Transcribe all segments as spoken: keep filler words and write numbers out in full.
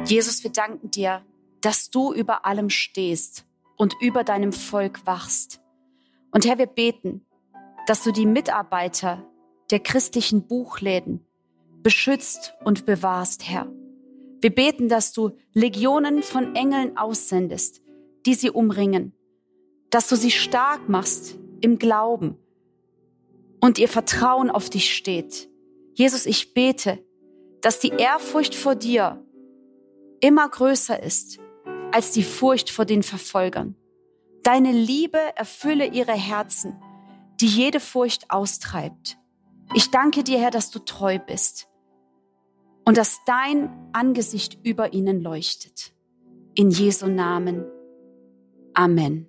Jesus, wir danken dir, dass du über allem stehst und über deinem Volk wachst. Und Herr, wir beten, dass du die Mitarbeiter der christlichen Buchläden beschützt und bewahrst, Herr. Wir beten, dass du Legionen von Engeln aussendest, die sie umringen, dass du sie stark machst im Glauben und ihr Vertrauen auf dich steht. Jesus, ich bete, dass die Ehrfurcht vor dir immer größer ist als die Furcht vor den Verfolgern. Deine Liebe erfülle ihre Herzen, die jede Furcht austreibt. Ich danke dir, Herr, dass du treu bist und dass dein Angesicht über ihnen leuchtet. In Jesu Namen. Amen.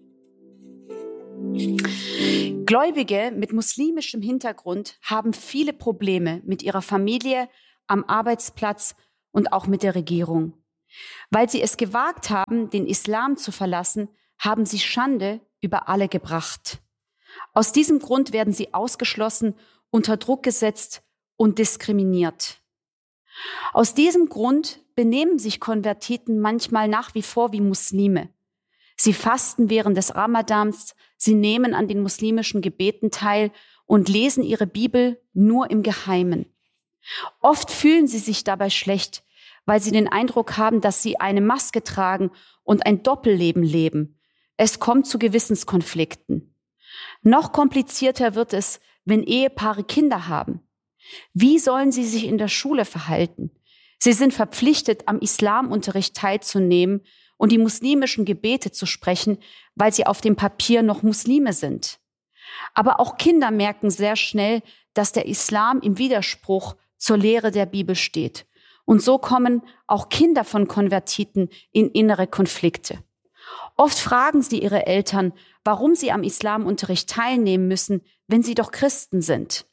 Gläubige mit muslimischem Hintergrund haben viele Probleme mit ihrer Familie, am Arbeitsplatz und auch mit der Regierung. Weil sie es gewagt haben, den Islam zu verlassen, haben sie Schande über alle gebracht. Aus diesem Grund werden sie ausgeschlossen, unter Druck gesetzt und diskriminiert. Aus diesem Grund benehmen sich Konvertiten manchmal nach wie vor wie Muslime. Sie fasten während des Ramadans, sie nehmen an den muslimischen Gebeten teil und lesen ihre Bibel nur im Geheimen. Oft fühlen sie sich dabei schlecht, weil sie den Eindruck haben, dass sie eine Maske tragen und ein Doppelleben leben. Es kommt zu Gewissenskonflikten. Noch komplizierter wird es, wenn Ehepaare Kinder haben. Wie sollen sie sich in der Schule verhalten? Sie sind verpflichtet, am Islamunterricht teilzunehmen und die muslimischen Gebete zu sprechen, weil sie auf dem Papier noch Muslime sind. Aber auch Kinder merken sehr schnell, dass der Islam im Widerspruch zur Lehre der Bibel steht. Und so kommen auch Kinder von Konvertiten in innere Konflikte. Oft fragen sie ihre Eltern, warum sie am Islamunterricht teilnehmen müssen, wenn sie doch Christen sind.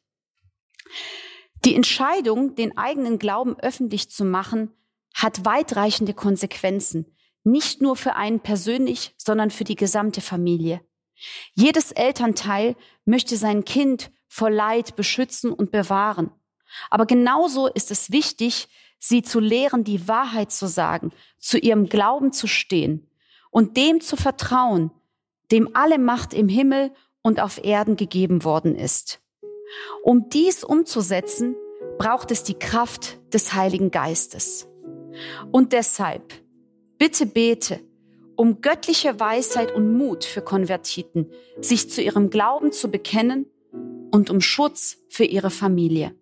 Die Entscheidung, den eigenen Glauben öffentlich zu machen, hat weitreichende Konsequenzen, nicht nur für einen persönlich, sondern für die gesamte Familie. Jedes Elternteil möchte sein Kind vor Leid beschützen und bewahren. Aber genauso ist es wichtig, sie zu lehren, die Wahrheit zu sagen, zu ihrem Glauben zu stehen und dem zu vertrauen, dem alle Macht im Himmel und auf Erden gegeben worden ist. Um dies umzusetzen, braucht es die Kraft des Heiligen Geistes. Und deshalb, bitte bete um göttliche Weisheit und Mut für Konvertiten, sich zu ihrem Glauben zu bekennen und um Schutz für ihre Familie.